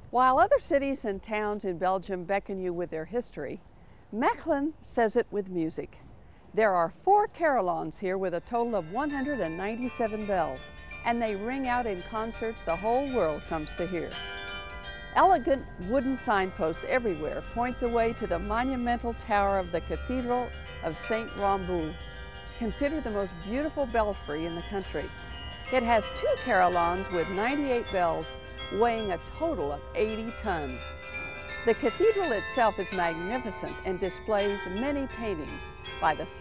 While other cities and towns in Belgium beckon you with their history, Mechelen says it with music. There are 4 carillons here with a total of 197 bells, and they ring out in concerts the whole world comes to hear. Elegant wooden signposts everywhere point the way to the monumental tower of the Cathedral of St. Ramboul, considered the most beautiful belfry in the country. It has 2 carillons with 98 bells, weighing a total of 80 tons. The cathedral itself is magnificent and displays many paintings by the